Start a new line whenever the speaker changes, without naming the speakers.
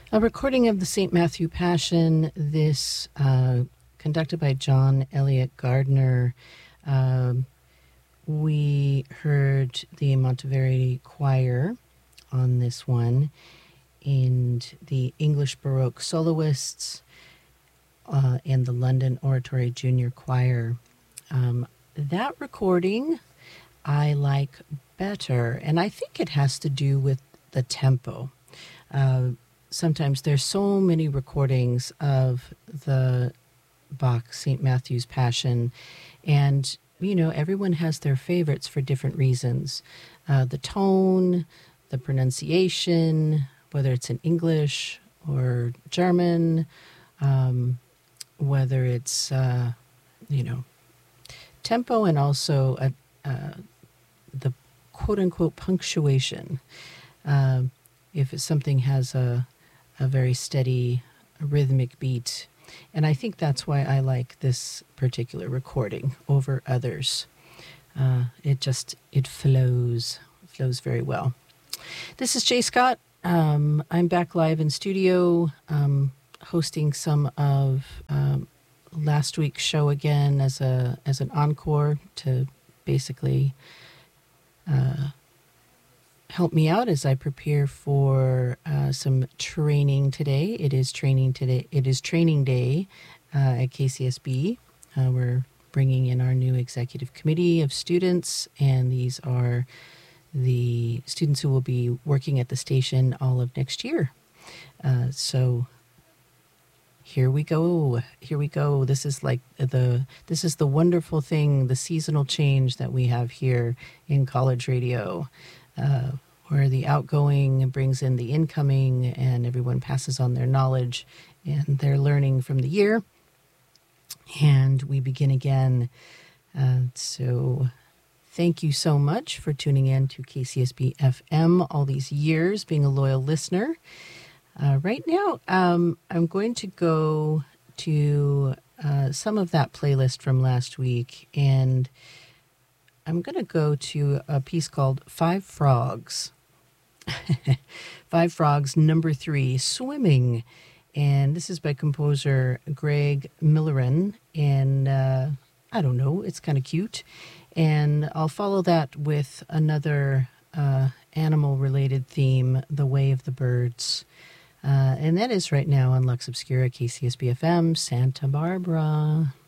A recording of the St. Matthew Passion, this conducted by John Elliott Gardner. We heard the Monteverdi Choir on this one, and the English Baroque Soloists, and the London Oratory Junior Choir. That recording I like better, and I think it has to do with the tempo. Sometimes there's so many recordings of the Bach St. Matthew's Passion, and everyone has their favorites for different reasons. The tone, the pronunciation, whether it's in English or German, whether it's tempo, and also the quote-unquote punctuation. If something has a very steady rhythmic beat. And I think that's why I like this particular recording over others. It flows very well. This is Jay Scott. I'm back live in studio, hosting some of last week's show again as an encore to basically help me out as I prepare for some training today. It is training day at KCSB. We're bringing in our new executive committee of students, and these are the students who will be working at the station all of next year. So here we go. This is the wonderful thing, the seasonal change that we have here in college radio, where the outgoing brings in the incoming, and everyone passes on their knowledge and their learning from the year. And we begin again. So thank you so much for tuning in to KCSB FM all these years, being a loyal listener. Right now, I'm going to go to some of that playlist from last week, and I'm going to go to a piece called Five Frogs. Five Frogs, number 3, Swimming. And this is by composer Greg Milleran. And I don't know, it's kind of cute. And I'll follow that with another animal-related theme, The Way of the Birds. And that is right now on Lux Obscura, KCSB FM, Santa Barbara.